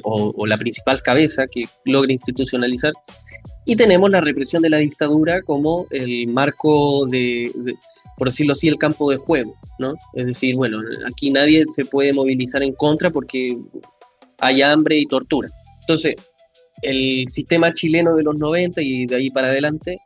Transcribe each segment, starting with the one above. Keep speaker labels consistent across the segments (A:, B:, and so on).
A: o la principal cabeza que logra institucionalizar, y tenemos la represión de la dictadura como el marco por decirlo así, el campo de juego, ¿no? Es decir, bueno, aquí nadie se puede movilizar en contra porque hay hambre y tortura. Entonces, el sistema chileno de los 90 y de ahí para adelante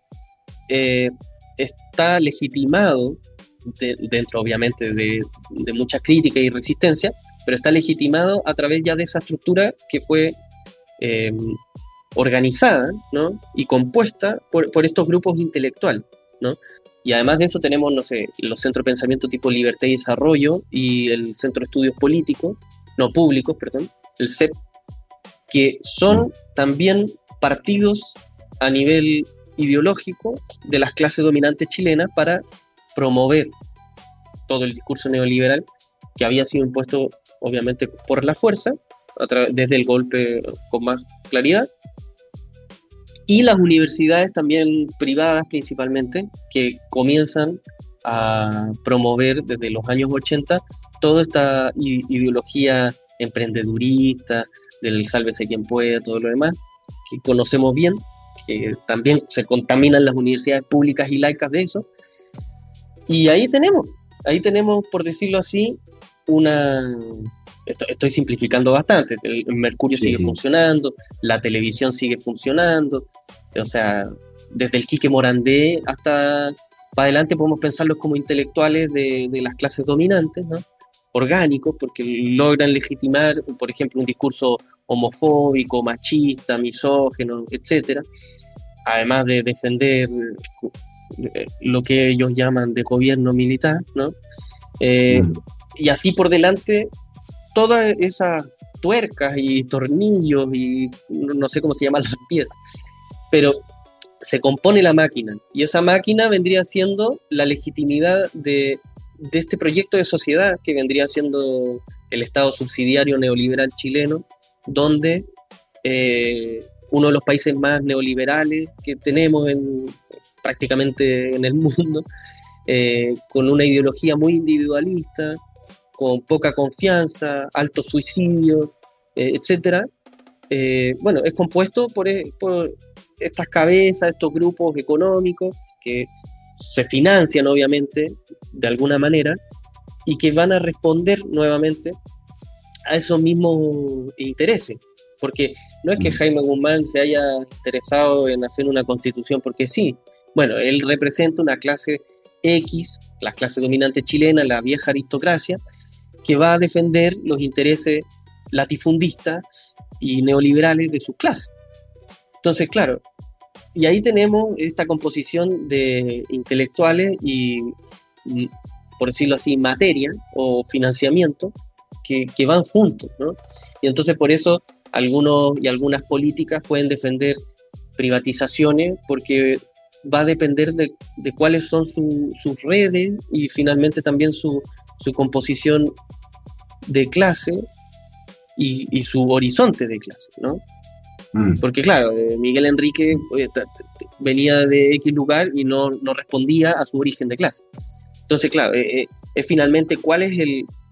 A: está legitimado, dentro obviamente de muchas críticas y resistencia, pero está legitimado a través ya de esa estructura que fue organizada, ¿no? Y compuesta por estos grupos intelectuales, ¿no? Y además de eso tenemos, no sé, los centros de pensamiento tipo Libertad y Desarrollo y el Centro de Estudios Públicos, el CEP, que son también partidos a nivel ideológico de las clases dominantes chilenas para promover todo el discurso neoliberal que había sido impuesto obviamente por la fuerza, desde el golpe con más claridad, y las universidades también privadas principalmente, que comienzan a promover desde los años 80 toda esta ideología emprendedurista, del sálvese quien pueda, todo lo demás, que conocemos bien, que también se contaminan las universidades públicas y laicas de eso. Y ahí tenemos, por decirlo así, estoy simplificando bastante, el Mercurio sigue funcionando, la televisión sigue funcionando, o sea, desde el Quique Morandé hasta para adelante podemos pensarlos como intelectuales de las clases dominantes, ¿no? Orgánicos, porque logran legitimar, por ejemplo, un discurso homofóbico, machista, misógino, etcétera, además de defender lo que ellos llaman de gobierno militar, ¿no? Y así por delante, todas esas tuercas y tornillos y no sé cómo se llaman las piezas, pero se compone la máquina, y esa máquina vendría siendo la legitimidad de este proyecto de sociedad que vendría siendo el Estado subsidiario neoliberal chileno, donde uno de los países más neoliberales que tenemos prácticamente en el mundo, con una ideología muy individualista, con poca confianza, alto suicidio, etcétera. Bueno, es compuesto por estas cabezas, estos grupos económicos que se financian obviamente de alguna manera y que van a responder nuevamente a esos mismos intereses, porque no es que Jaime Guzmán se haya interesado en hacer una constitución porque sí. Bueno, él representa una clase X, la clase dominante chilena, la vieja aristocracia, que va a defender los intereses latifundistas y neoliberales de sus clases. Entonces, claro, y ahí tenemos esta composición de intelectuales y, por decirlo así, materia o financiamiento que van juntos, ¿no? Y entonces por eso algunos y algunas políticas pueden defender privatizaciones porque va a depender de cuáles son sus redes y finalmente también su composición de clase y su horizonte de clase, ¿no? Porque claro, Miguel Enrique venía de X lugar y no respondía a su origen de clase. Entonces, claro, es finalmente cuál es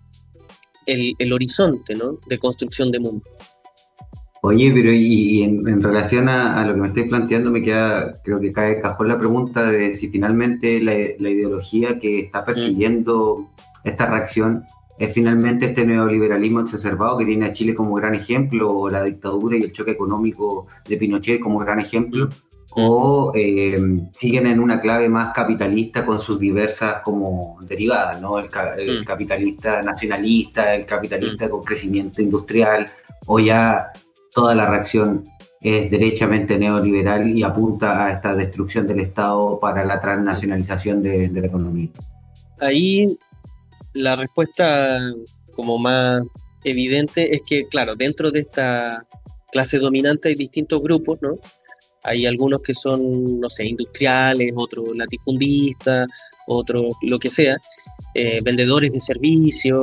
A: el horizonte, ¿no?, de construcción de mundo.
B: Oye, pero y en relación a lo que me estáis planteando, creo que cae de cajón la pregunta de si finalmente la ideología que está persiguiendo esta reacción es finalmente este neoliberalismo exacerbado que tiene a Chile como gran ejemplo, o la dictadura y el choque económico de Pinochet como gran ejemplo, o siguen en una clave más capitalista con sus diversas como derivadas, ¿no? El capitalista nacionalista, el capitalista con crecimiento industrial, o ya toda la reacción es derechamente neoliberal y apunta a esta destrucción del Estado para la transnacionalización de la economía.
A: Ahí la respuesta como más evidente es que, claro, dentro de esta clase dominante hay distintos grupos, ¿no? Hay algunos que son, no sé, industriales, otros latifundistas, otros lo que sea, vendedores de servicios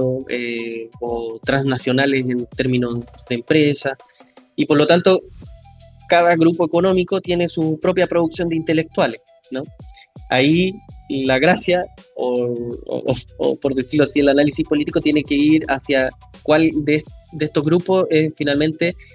A: o transnacionales en términos de empresa, y por lo tanto cada grupo económico tiene su propia producción de intelectuales, ¿no? Ahí la gracia, o por decirlo así, el análisis político tiene que ir hacia cuál de estos grupos es finalmente